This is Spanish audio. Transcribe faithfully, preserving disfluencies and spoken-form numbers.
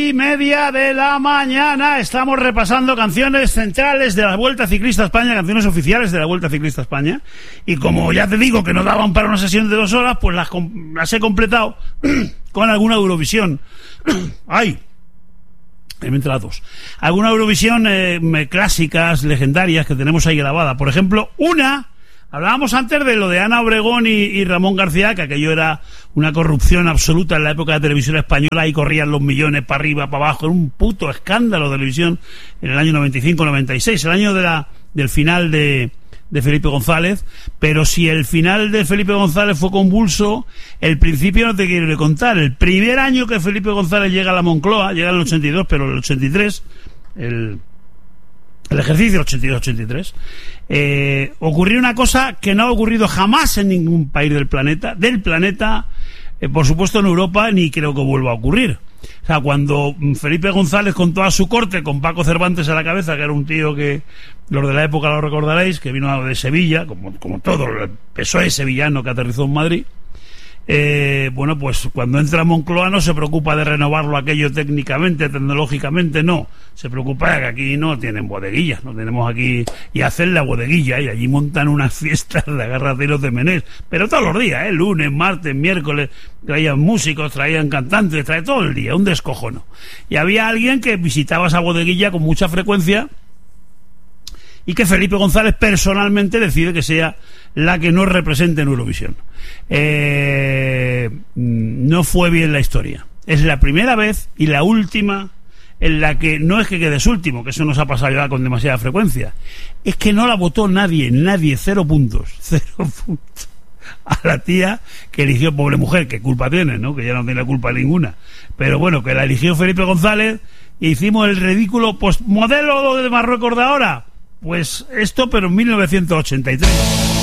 Y media de la mañana estamos repasando canciones centrales de la Vuelta Ciclista a España, canciones oficiales de la Vuelta Ciclista a España, y como ya te digo que no daban para una sesión de dos horas, pues las, las he completado con alguna Eurovisión. ¡Ay! Me entra dos. Alguna Eurovisión eh, clásicas, legendarias, que tenemos ahí grabada. Por ejemplo, una... Hablábamos antes de lo de Ana Obregón y, y Ramón García, que aquello era una corrupción absoluta en la época de la televisión española, y corrían los millones para arriba, para abajo, era un puto escándalo de televisión en el año noventa y cinco noventa y seis, el año de la, del final de, de Felipe González. Pero si el final de Felipe González fue convulso, el principio no te quiero contar. El primer año que Felipe González llega a la Moncloa, llega en el ochenta y dos, pero en el ochenta y tres, el... el ejercicio ochenta y dos ochenta y tres, eh, ocurrió una cosa que no ha ocurrido jamás en ningún país del planeta, del planeta, eh, por supuesto en Europa, ni creo que vuelva a ocurrir. O sea, cuando Felipe González, con toda su corte, con Paco Cervantes a la cabeza, que era un tío que los de la época lo recordaréis, que vino de Sevilla, como, como todo el P S O E sevillano que aterrizó en Madrid, Eh, bueno, pues cuando entra a Moncloa no se preocupa de renovarlo aquello técnicamente, tecnológicamente, no. Se preocupa de que aquí no tienen bodeguillas, no tenemos aquí, y hacen la bodeguilla, y allí montan unas fiestas de agarraderos de menés, pero todos los días, ¿eh? Lunes, martes, miércoles, traían músicos, traían cantantes, traían todo el día, un descojono. Y había alguien que visitaba esa bodeguilla con mucha frecuencia, y que Felipe González personalmente decide que sea la que nos represente en Eurovisión. Eh, no fue bien la historia. Es la primera vez y la última en la que no es que quedes último, que eso nos ha pasado ya con demasiada frecuencia, es que no la votó nadie, nadie, cero puntos, cero puntos a la tía que eligió, pobre mujer, que culpa tiene, ¿no? Que ya no tiene culpa ninguna, pero bueno, que la eligió Felipe González, e hicimos el ridículo, pues modelo de Marruecos de ahora. Pues esto, pero en mil novecientos ochenta y tres.